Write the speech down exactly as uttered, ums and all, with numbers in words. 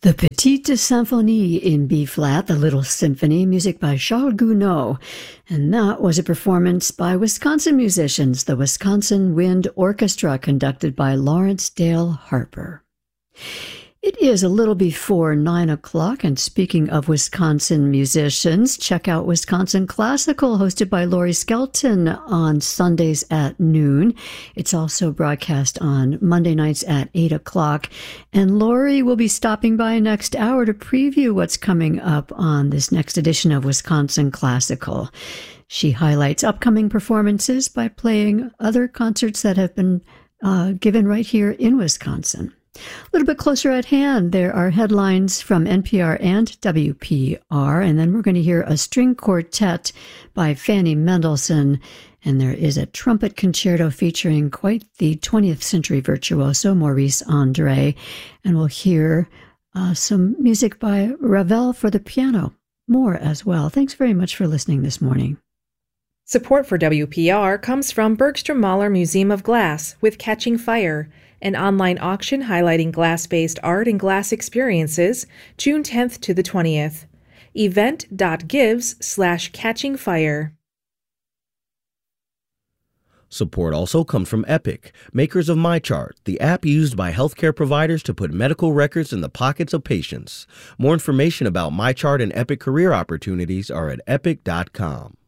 The Petite Symphonie in B-flat, the Little Symphony, music by Charles Gounod. And that was a performance by Wisconsin musicians, the Wisconsin Wind Orchestra, conducted by Lawrence Dale Harper. It is a little before nine o'clock, and speaking of Wisconsin musicians, check out Wisconsin Classical, hosted by Lori Skelton on Sundays at noon. It's also broadcast on Monday nights at eight o'clock, and Lori will be stopping by next hour to preview what's coming up on this next edition of Wisconsin Classical. She highlights upcoming performances by playing other concerts that have been uh, given right here in Wisconsin. A little bit closer at hand, there are headlines from N P R and W P R, and then we're going to hear a string quartet by Fanny Mendelssohn, and there is a trumpet concerto featuring quite the twentieth century virtuoso Maurice Andre, and we'll hear uh, some music by Ravel for the piano, more as well. Thanks very much for listening this morning. Support for W P R comes from Bergstrom Mahler Museum of Glass with Catching Fire, an online auction highlighting glass-based art and glass experiences, June tenth to the twentieth. event.gives slash catching fire. Support also comes from Epic, makers of MyChart, the app used by healthcare providers to put medical records in the pockets of patients. More information about MyChart and Epic career opportunities are at epic dot com.